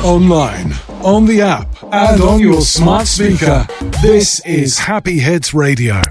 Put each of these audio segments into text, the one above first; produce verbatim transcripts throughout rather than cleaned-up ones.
online, on the app, and on your smart speaker. This is Happy Hits Radio.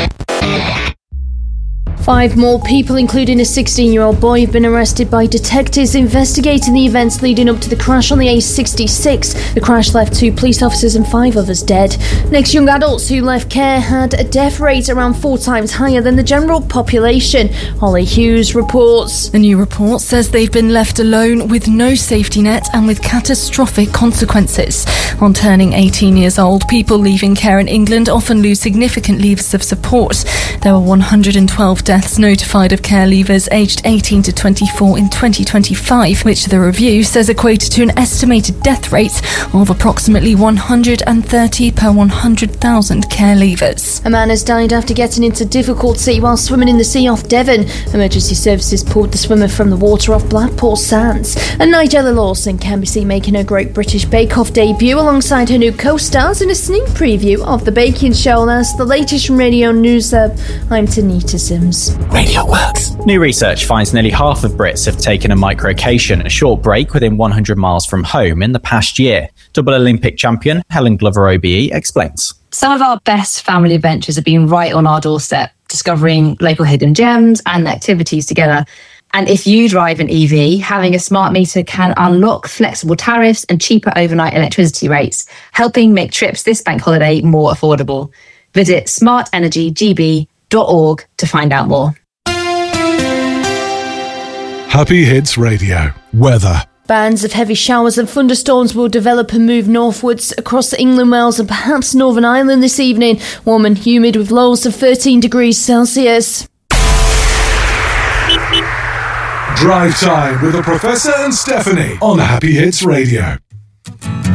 Five more people, including a sixteen-year-old boy, have been arrested by detectives investigating the events leading up to the crash on the A sixty-six. The crash left two police officers and five others dead. Next, young adults who left care had a death rate around four times higher than the general population. Holly Hughes reports. The new report says they've been left alone with no safety net and with catastrophic consequences. On turning eighteen years old, people leaving care in England often lose significant levers of support. There were one hundred twelve deaths notified of care leavers aged eighteen to twenty-four in twenty twenty-five, which the review says equated to an estimated death rate of approximately one hundred thirty per one hundred thousand care leavers. A man has died after getting into difficulty while swimming in the sea off Devon. Emergency services pulled the swimmer from the water off Blackpool Sands. And Nigella Lawson can be seen making her Great British Bake Off debut alongside her new co-stars in a sneak preview of The Baking Show. That's the latest from Radio News Hub. I'm Tanita Sims. Radio Works. New research finds nearly half of Brits have taken a microcation, a short break within one hundred miles from home, in the past year. Double Olympic champion Helen Glover O B E explains. Some of our best family adventures have been right on our doorstep, discovering local hidden gems and activities together. And if you drive an E V, having a smart meter can unlock flexible tariffs and cheaper overnight electricity rates, helping make trips this bank holiday more affordable. Visit smart energy g b dot org to find out more. Happy Hits Radio. Weather. Bands of heavy showers and thunderstorms will develop and move northwards across England, Wales and perhaps Northern Ireland this evening. Warm and humid with lows of thirteen degrees Celsius. Drive Time with the Professor and Stephanie on Happy Hits Radio.